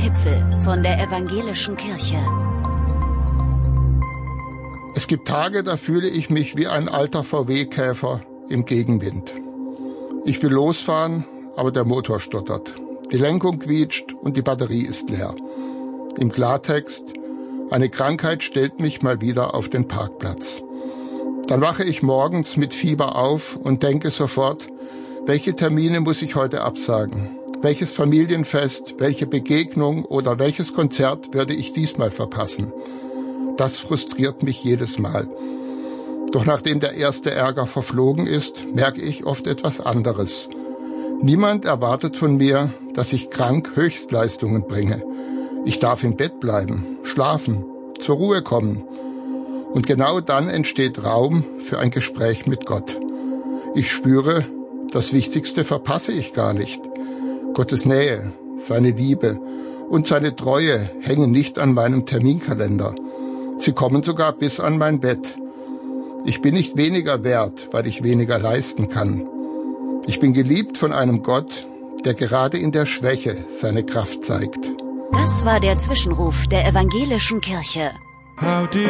Hipfel von der Evangelischen Kirche. Es gibt Tage, da fühle ich mich wie ein alter VW-Käfer im Gegenwind. Ich will losfahren, aber der Motor stottert. Die Lenkung quietscht und die Batterie ist leer. Im Klartext: eine Krankheit stellt mich mal wieder auf den Parkplatz. Dann wache ich morgens mit Fieber auf und denke sofort: welche Termine muss ich heute absagen? Welches Familienfest, welche Begegnung oder welches Konzert würde ich diesmal verpassen? Das frustriert mich jedes Mal. Doch nachdem der erste Ärger verflogen ist, merke ich oft etwas anderes. Niemand erwartet von mir, dass ich krank Höchstleistungen bringe. Ich darf im Bett bleiben, schlafen, zur Ruhe kommen. Und genau dann entsteht Raum für ein Gespräch mit Gott. Ich spüre, das Wichtigste verpasse ich gar nicht. Gottes Nähe, seine Liebe und seine Treue hängen nicht an meinem Terminkalender. Sie kommen sogar bis an mein Bett. Ich bin nicht weniger wert, weil ich weniger leisten kann. Ich bin geliebt von einem Gott, der gerade in der Schwäche seine Kraft zeigt. Das war der Zwischenruf der Evangelischen Kirche.